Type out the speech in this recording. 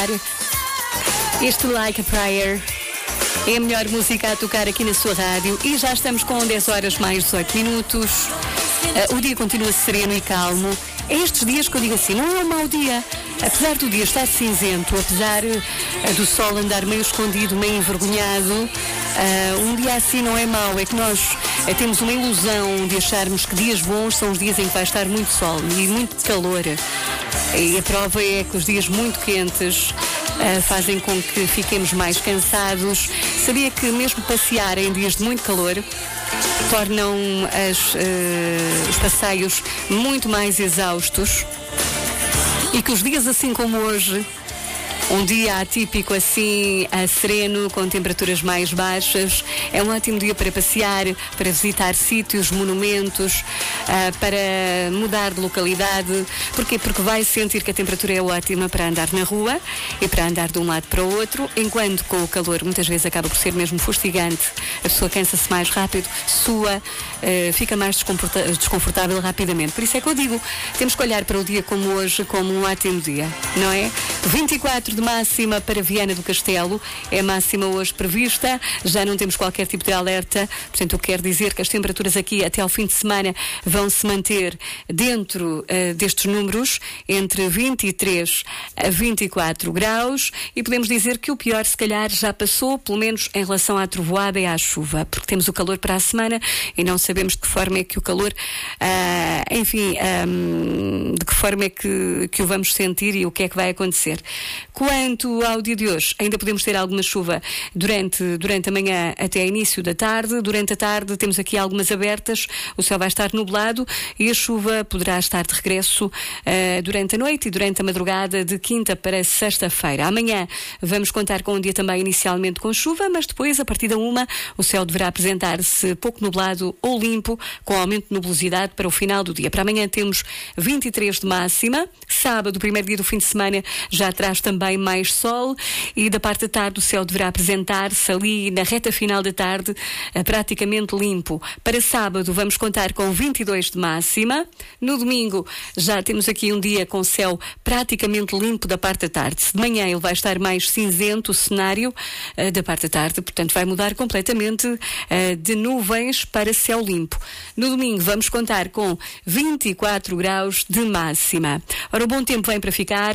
passear. Este Like a Prayer é a melhor música a tocar aqui na sua rádio e já estamos com 10 horas mais 18 minutos. O dia continua sereno e calmo. É estes dias que eu digo assim, não é um mau dia. Apesar do dia estar cinzento, apesar do sol andar meio escondido, meio envergonhado, um dia assim não é mau. É que nós temos uma ilusão de acharmos que dias bons são os dias em que vai estar muito sol e muito calor. E a prova é que os dias muito quentes fazem com que fiquemos mais cansados. Sabia que mesmo passear em dias de muito calor tornam os passeios muito mais exaustos e que os dias assim como hoje, um dia atípico assim, sereno, com temperaturas mais baixas, é um ótimo dia para passear, para visitar sítios, monumentos, para mudar de localidade. Porquê? Porque vai sentir que a temperatura é ótima para andar na rua e para andar de um lado para o outro, enquanto com o calor muitas vezes acaba por ser mesmo fustigante. A pessoa cansa-se mais rápido, sua, fica mais desconfortável rapidamente. Por isso é que eu digo, temos que olhar para o dia como hoje como um ótimo dia, não é? 24 de máxima para Viana do Castelo, é a máxima hoje prevista, já não temos qualquer tipo de alerta, portanto eu quero dizer que as temperaturas aqui até ao fim de semana vão se manter dentro destes números, entre 23 a 24 graus, e podemos dizer que o pior se calhar já passou, pelo menos em relação à trovoada e à chuva, porque temos o calor para a semana e não sabemos de que forma é que o calor, de que forma é que o vamos sentir e o que é que vai acontecer. Quanto ao dia de hoje, ainda podemos ter alguma chuva durante a manhã até início da tarde. Durante a tarde temos aqui algumas abertas, o céu vai estar nublado e a chuva poderá estar de regresso durante a noite e durante a madrugada de quinta para sexta-feira. Amanhã vamos contar com um dia também inicialmente com chuva, mas depois, a partir da 1, o céu deverá apresentar-se pouco nublado ou limpo, com aumento de nubosidade para o final do dia. Para amanhã temos 23 de máxima. Sábado, o primeiro dia do fim de semana, já traz também mais sol e da parte da tarde o céu deverá apresentar-se ali na reta final da tarde praticamente limpo. Para sábado vamos contar com 22 de máxima. No domingo já temos aqui um dia com céu praticamente limpo da parte da tarde. De manhã ele vai estar mais cinzento o cenário da parte da tarde, portanto vai mudar completamente de nuvens para céu limpo. No domingo vamos contar com 24 graus de máxima. Ora, o bom tempo vem para ficar.